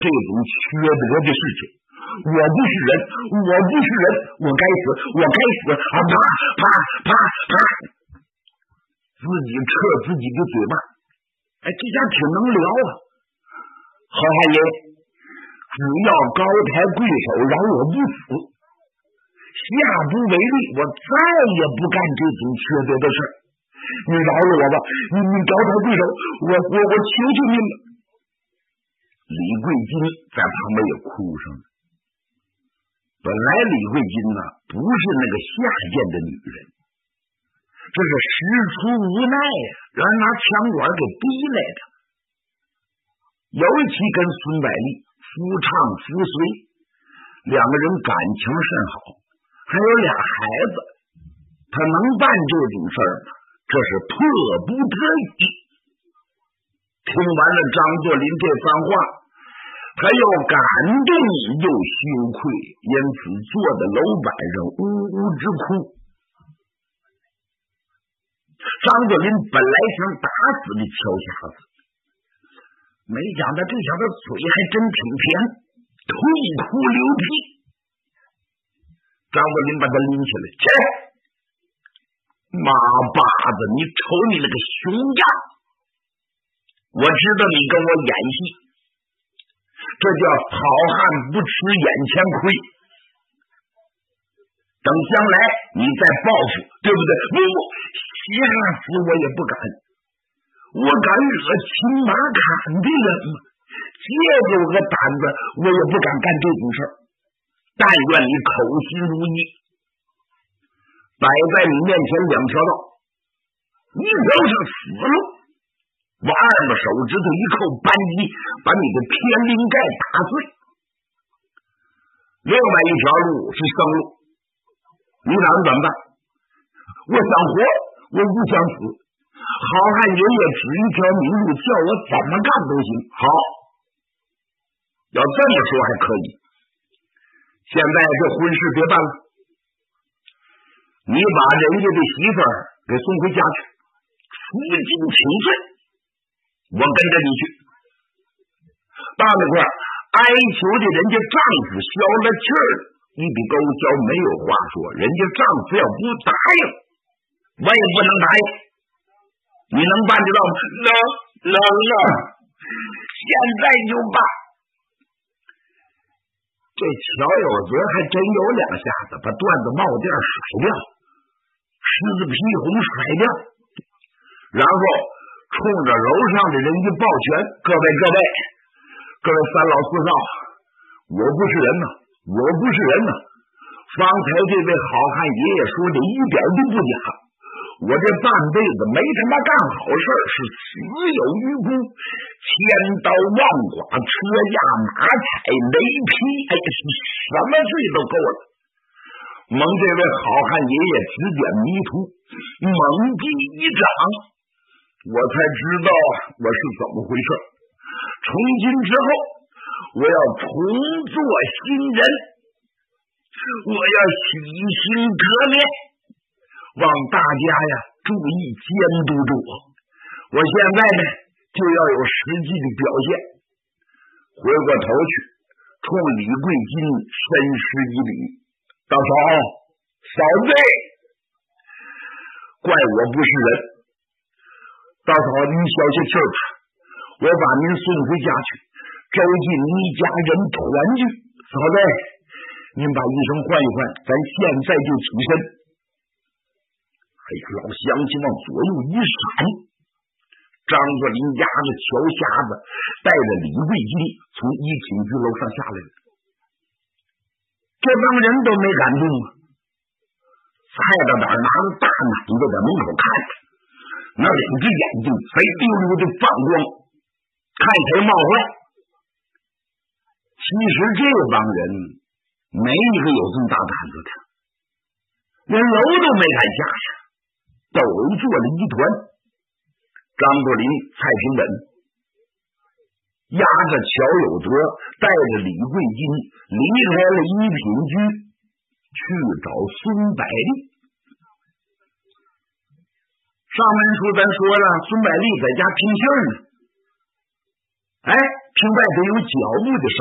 这种缺德的事情。我不是人，我不是人，我该死，我该死啊！啪啪啪啪，自己撤自己的嘴巴。哎，这下挺能聊啊！好汉爷，只要高抬贵手饶我不死，下不为例，我再也不干这种缺德的事。你饶了我吧，你高抬贵手，我求求您了。李桂金在旁边也哭上了。本来李桂金呢不是那个下贱的女人，这是实出无奈呀，让人拿枪管给逼来的。尤其跟孙百丽夫唱妇随，两个人感情甚好，还有俩孩子，他能办这种事儿吗？这是迫不得已。听完了张作霖这番话，他又感动又羞愧，因此坐在楼板上呜呜直哭。张作霖本来想打死这乔瞎子，没想到这小子嘴还真挺甜，痛哭流涕。张作霖把他拎起来，起来！妈巴子，你瞅你那个熊样！我知道你跟我演戏，这叫好汉不吃眼前亏。等将来你再报复，对不对？不，吓死我也不敢。我敢惹亲马砍的人吗？借给我个胆子，我也不敢干这种事儿。但愿你口心如一。摆在你面前两条道，一条是死路，我2个手指头一扣扳机，把你的天灵盖打碎；另外一条路是生路，你打算怎么办？我想活，我不想死。好汉爷爷指一条明路，叫我怎么干都行。好，要这么说还可以。现在这婚事别办了，你把人家的媳妇儿给送回家去，赎金请罪，我跟着你去。到那块哀求的人家丈夫消了气儿，一笔勾销，没有话说。人家丈夫要不答应，我也不能答应。你能办得到吗？能，现在就办。这乔有嘴还真有2下子，把段子帽垫甩掉，狮子皮红甩掉，然后冲着楼上的人一抱拳：各位三老四少，我不是人呐，我不是人呐！方才这位好汉爷爷说的一点都不假，我这半辈子没他妈干好事，是死有余辜，千刀万剐，车压马踩雷劈，哎，什么罪都够了。蒙这位好汉爷爷指点迷途，猛击一掌，我才知道我是怎么回事。从今之后，我要重做新人，我要洗心革面，望大家呀注意监督着我。我现在呢就要有实际的表现。回过头去，冲李桂金深施一礼：大嫂，嫂子，怪我不是人。大嫂，您消消气儿吧，我把您送回家去，周进一家人团聚。嫂子，您把衣裳换一换，咱现在就起身。哎呀，老乡亲往左右一闪，张作霖押着乔瞎子，带着李桂金从一品居楼上下来了。这帮人都没敢动啊，蔡大胆拿着大奶子在门口看着，那2只眼睛贼溜溜的放光，看谁冒坏。其实这帮人没一个有这么大胆子的，连楼都没敢下去，都坐了一团。张作霖、蔡平稳押着乔有德，带着李桂金离开了一品居，去找孙百丽。上文书咱说了，孙百丽在家听信呢。哎，平听外头有脚步的声